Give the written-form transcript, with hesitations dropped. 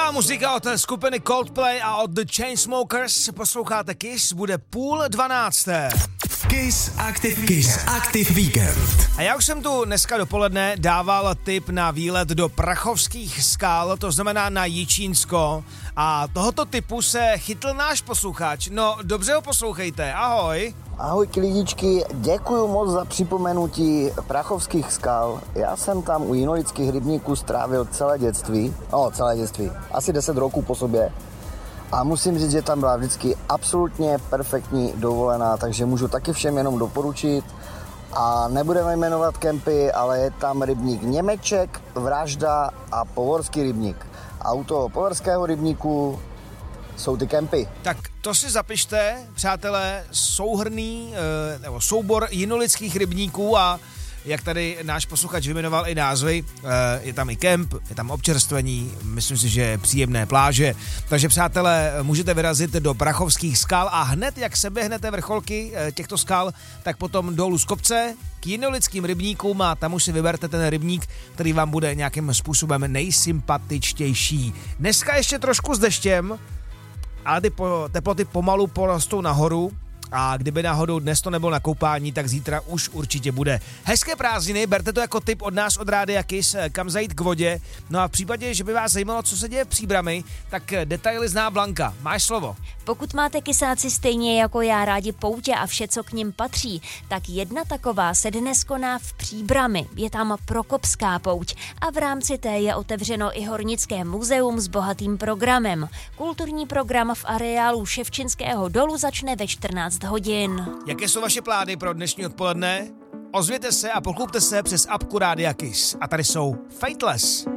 Skvělá muzika od skupiny Coldplay a od The Chainsmokers. Posloucháte Kiss, bude 11:30. Kiss Active Weekend. A já už jsem tu dneska dopoledne dával tip na výlet do Prachovských skal, to znamená na Jičínsko. A tohoto tipu se chytl náš posluchač. No, dobře ho poslouchejte, ahoj. Ahoj lidičky, děkuju moc za připomenutí Prachovských skal. Já jsem tam u Jinolických rybníků strávil celé dětství, asi 10 roků po sobě. A musím říct, že tam byla vždycky absolutně perfektní dovolená, takže můžu taky všem jenom doporučit. A nebudeme jmenovat kempy, ale je tam rybník Němeček, Vražda a Povorský rybník. A u toho Povorského rybníku jsou ty kempy. Tak to si zapište, přátelé, soubor jinolických rybníků a jak tady náš posluchač vyjmenoval i názvy, je tam i kemp, je tam občerstvení, myslím si, že příjemné pláže. Takže přátelé, můžete vyrazit do Prachovských skal a hned, jak se běhnete vrcholky těchto skal, tak potom dolů z kopce k jinolickým rybníkům a tam už si vyberte ten rybník, který vám bude nějakým způsobem nejsympatičtější. Dneska ještě trošku s deštěm, ale ty teploty pomalu porostou nahoru a kdyby náhodou dnes to nebylo na koupání, tak zítra už určitě bude. Hezké prázdniny, berte to jako tip od nás od Rádia Kiss, kam zajít k vodě. No a v případě, že by vás zajímalo, co se děje v Příbrami, tak detaily zná Blanka. Máš slovo. Pokud máte kysáci stejně jako já rádi poutě a vše, co k nim patří, tak jedna taková se dnes koná v Příbrami. Je tam Prokopská pouť a v rámci té je otevřeno i Hornické muzeum s bohatým programem. Kulturní program v areálu Ševčinského dolu začne ve 14 hodin. Jaké jsou vaše plány pro dnešní odpoledne? Ozvěte se a pochlupte se přes apku Rádia Kiss. A tady jsou Fateless.